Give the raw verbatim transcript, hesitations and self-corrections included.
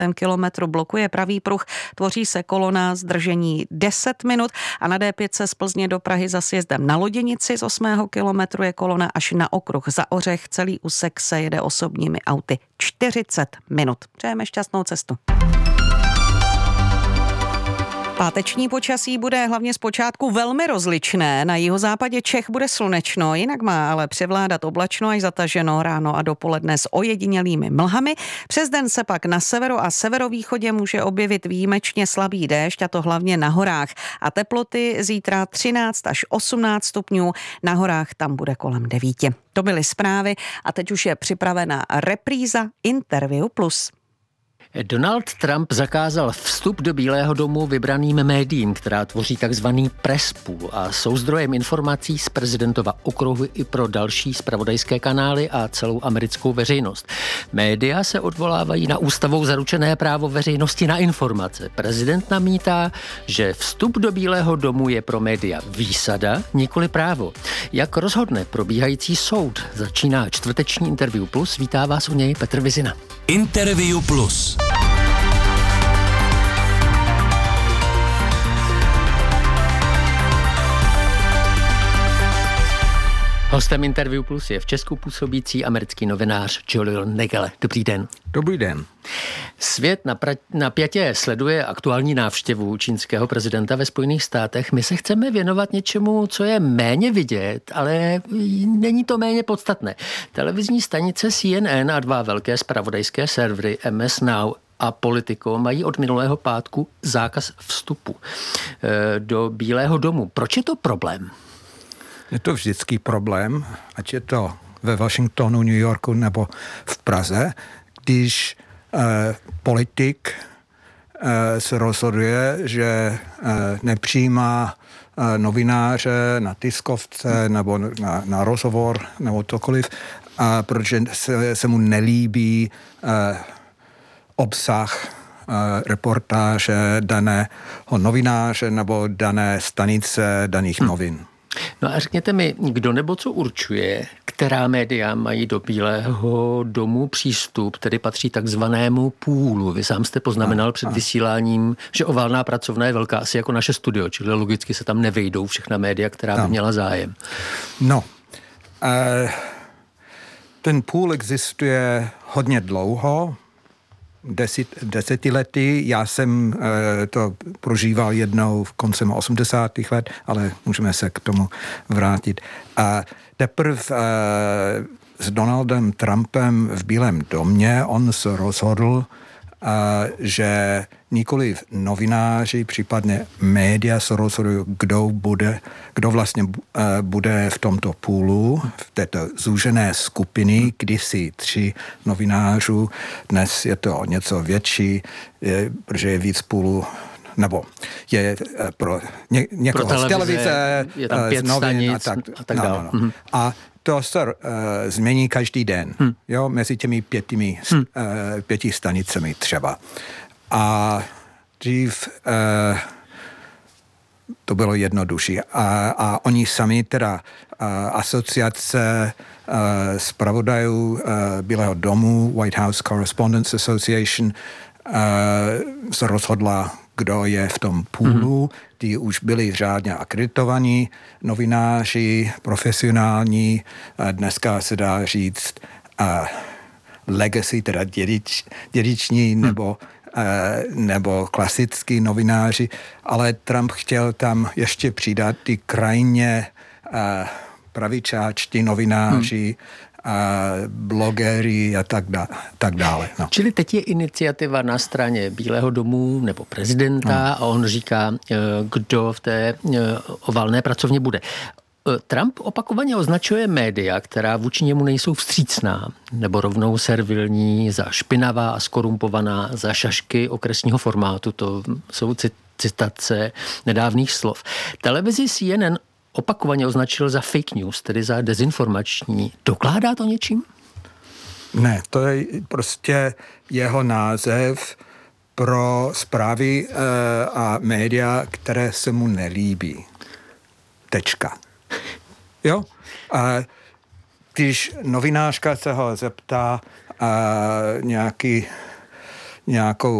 kilometru blokuje pravý pruh, tvoří se kolona zdržení deset minut a na D pět z Plzně do Prahy za sjezdem na Loděnici z osmého kilometru je kolona až na okruh za Ořech. Celý úsek se jede osobními auty čtyřicet minut. Přejeme šťastnou cestu. Páteční počasí bude hlavně zpočátku velmi rozličné. Na jihozápadě Čech bude slunečno, jinak má ale převládat oblačno až zataženo ráno a dopoledne s ojedinělými mlhami. Přes den se pak na severu a severovýchodě může objevit výjimečně slabý déšť, a to hlavně na horách. A teploty zítra třináct až osmnáct stupňů, na horách tam bude kolem devíti. To byly zprávy a teď už je připravena repríza Interview Plus. Donald Trump zakázal vstup do Bílého domu vybraným médiím, která tvoří takzvaný press pool a jsou zdrojem informací z prezidentova okruhu i pro další zpravodajské kanály a celou americkou veřejnost. Média se odvolávají na ústavou zaručené právo veřejnosti na informace. Prezident namítá, že vstup do Bílého domu je pro média výsada, nikoli právo. Jak rozhodne probíhající soud? Začíná čtvrteční Interview Plus. Vítá vás u něj Petr Vizina. Interview Plus. Hostem Interview Plus je v Česku působící americký novinář Julian Nagel. Dobrý den. Dobrý den. Svět napjatě sleduje aktuální návštěvu čínského prezidenta ve Spojených státech. My se chceme věnovat něčemu, co je méně vidět, ale není to méně podstatné. Televizní stanice C N N a dva velké zpravodajské servery M S Now a Politico mají od minulého pátku zákaz vstupu do Bílého domu. Proč je to problém? Je to vždycky problém, ať je to ve Washingtonu, New Yorku nebo v Praze, když eh, politik eh, se rozhoduje, že eh, nepřijímá eh, novináře na tiskovce nebo na, na rozhovor nebo cokoliv, eh, protože se, se mu nelíbí eh, obsah eh, reportáže daného novináře nebo dané stanice daných hmm. novin. No a řekněte mi, kdo nebo co určuje, která média mají do Bílého domu přístup, tedy patří takzvanému půlu. Vy sám jste poznamenal a, před a. vysíláním, že oválná pracovna je velká, asi jako naše studio, čili logicky se tam nevejdou všechna média, která by měla zájem. No, eh, ten půl existuje hodně dlouho, Deset, desetiletí. Já jsem e, to prožíval jednou v koncem osmdesátých let, ale můžeme se k tomu vrátit. A teprve e, s Donaldem Trumpem v Bílém domě on se rozhodl, a, že nikoliv novináři, případně média se rozhodují, kdo bude, kdo vlastně bude v tomto půlu, v této zúžené skupiny, kdysi tři novinářů, dnes je to něco větší, je, protože je víc půlu, nebo je pro ně, někoho pro z televize, je tam pět z novin stanic a tak, a tak no, dále. No, no. A to se uh, změní každý den, hmm. jo, mezi těmi pětimi, hmm. uh, pěti stanicemi třeba. A dřív uh, to bylo jednodušší. A, a oni sami, teda uh, asociace uh, zpravodajů uh, Bílého domu, White House Correspondents Association, uh, se rozhodla, kdo je v tom půlu. Mm-hmm. Ty už byli řádně akreditovaní novináři, profesionální, a dneska se dá říct uh, legacy, teda dědič, dědiční mm. nebo nebo klasický novináři, ale Trump chtěl tam ještě přidat ty krajně pravičáčtí novináři, hmm. blogery a tak, dá, tak dále. No. Čili teď je iniciativa na straně Bílého domu nebo prezidenta no. a on říká, kdo v té oválné pracovně bude. Trump opakovaně označuje média, která vůči němu nejsou vstřícná nebo rovnou servilní, za špinavá a skorumpovaná, za šašky okresního formátu. To jsou citace nedávných slov. Televizi C N N opakovaně označil za fake news, tedy za dezinformační. Dokládá to něčím? Ne, to je prostě jeho název pro zprávy e, a média, které se mu nelíbí. Tečka. Jo? A když novinářka se ho zeptá a nějaký, nějakou